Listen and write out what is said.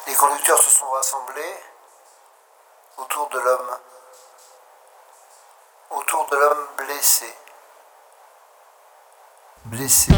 Les conducteurs se sont rassemblés autour de l'homme blessé. Blessé.